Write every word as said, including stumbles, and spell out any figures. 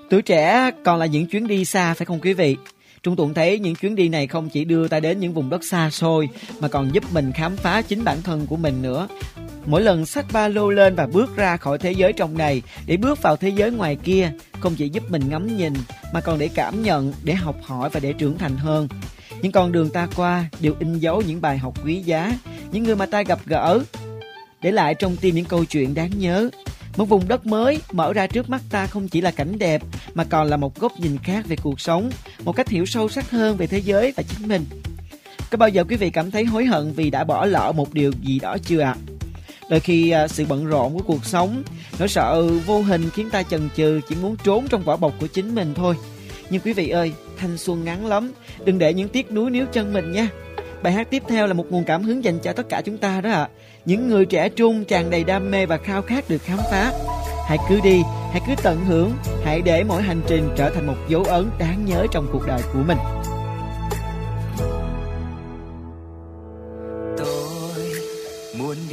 Tuổi trẻ còn là những chuyến đi xa phải không quý vị? Trung Tuần thấy những chuyến đi này không chỉ đưa ta đến những vùng đất xa xôi mà còn giúp mình khám phá chính bản thân của mình nữa. Mỗi lần xách ba lô lên và bước ra khỏi thế giới trong này để bước vào thế giới ngoài kia, không chỉ giúp mình ngắm nhìn mà còn để cảm nhận, để học hỏi và để trưởng thành hơn. Những con đường ta qua đều in dấu những bài học quý giá, những người mà ta gặp gỡ, để lại trong tim những câu chuyện đáng nhớ. Một vùng đất mới mở ra trước mắt ta không chỉ là cảnh đẹp mà còn là một góc nhìn khác về cuộc sống, một cách hiểu sâu sắc hơn về thế giới và chính mình. Có bao giờ quý vị cảm thấy hối hận vì đã bỏ lỡ một điều gì đó chưa ạ? À? Đôi khi sự bận rộn của cuộc sống, nỗi sợ vô hình khiến ta chần chừ, chỉ muốn trốn trong vỏ bọc của chính mình thôi. Nhưng quý vị ơi, thanh xuân ngắn lắm, đừng để những tiếc nuối níu chân mình nha. Bài hát tiếp theo là một nguồn cảm hứng dành cho tất cả chúng ta đó ạ. À. Những người trẻ trung tràn đầy đam mê và khao khát được khám phá. Hãy cứ đi, hãy cứ tận hưởng, hãy để mỗi hành trình trở thành một dấu ấn đáng nhớ trong cuộc đời của mình. Tôi muốn